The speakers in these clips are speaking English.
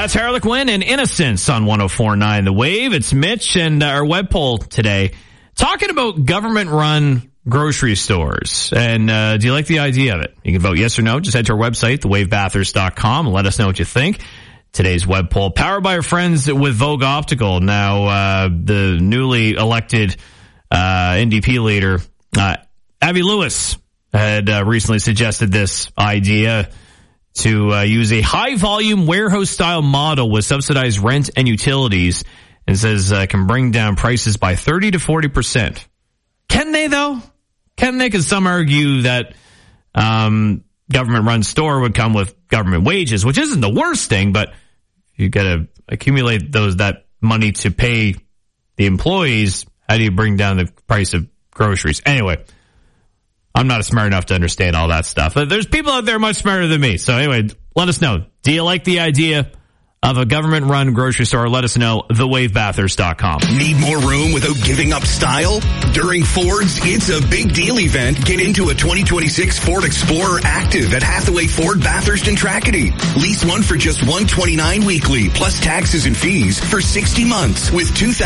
That's Harley Quinn and Innocence on 104.9 The Wave. It's Mitch and our web poll today talking about government-run grocery stores. And do you like the idea of it? You can vote yes or no. Just head to our website, thewavebathurst.com, and let us know what you think. Today's web poll, powered by our friends with Vogue Optical. Now, the newly elected NDP leader, Avi Lewis, had recently suggested this idea to use a high-volume warehouse-style model with subsidized rent and utilities, and says can bring down prices by 30 to 40%. Can they, though? Can they? Because some argue that government-run store would come with government wages, which isn't the worst thing, but you got to accumulate that money to pay the employees. How do you bring down the price of groceries? Anyway, I'm not smart enough to understand all that stuff. There's people out there much smarter than me. So anyway, let us know. Do you like the idea of a government-run grocery store? Let us know. TheWaveBathurst.com. Need more room without giving up style? During Ford's It's a Big Deal event, get into a 2026 Ford Explorer Active at Hathaway Ford Bathurst and Tracadie. Lease one for just $129 weekly, plus taxes and fees for 60 months with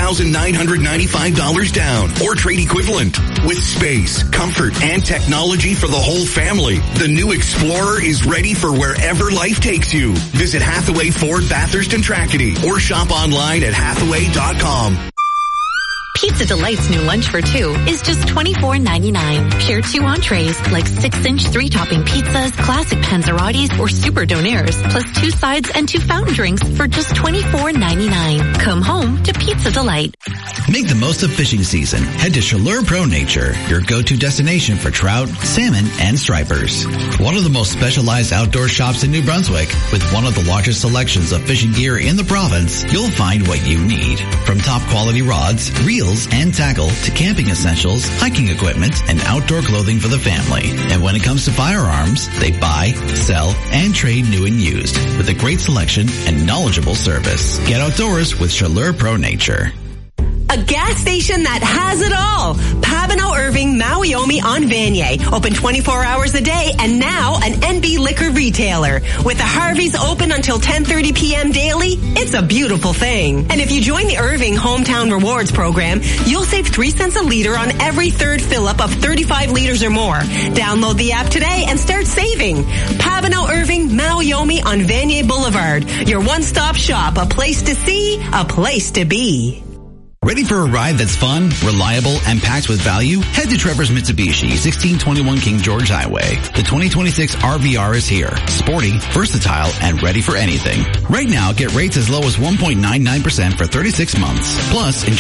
$2,995 down or trade equivalent. With space, comfort, and technology for the whole family, the new Explorer is ready for wherever life takes you. Visit Hathaway Ford Bathurst and Tracadie or shop online at hathaway.com. Pizza Delight's new lunch for two is just $24.99. Share two entrees like 6-inch 3-topping pizzas, classic panzerottis, or super donaires, plus 2 sides and 2 fountain drinks for just $24.99. Come home to Pizza Delight. Make the most of fishing season. Head to Chaleur Pro Nature, your go-to destination for trout, salmon, and stripers. One of the most specialized outdoor shops in New Brunswick, with one of the largest selections of fishing gear in the province, you'll find what you need. From top quality rods, reels, and tackle to camping essentials, hiking equipment, and outdoor clothing for the family. And when it comes to firearms, they buy, sell, and trade new and used with a great selection and knowledgeable service. Get outdoors with Chaleur Pro Nature. A gas station that has it all. Pabonneau Irving Mawiomi on Vanier. Open 24 hours a day and now an NB liquor retailer. With the Harveys open until 10:30 p.m. daily, it's a beautiful thing. And if you join the Irving Hometown Rewards program, you'll save 3 cents a liter on every third fill-up of 35 liters or more. Download the app today and start saving. Pabonneau Irving Mawiomi on Vanier Boulevard. Your one-stop shop. A place to see, a place to be. Ready for a ride that's fun, reliable, and packed with value? Head to Trevor's Mitsubishi, 1621 King George Highway. The 2026 RVR is here. Sporty, versatile, and ready for anything. Right now, get rates as low as 1.99% for 36 months. Plus, enjoy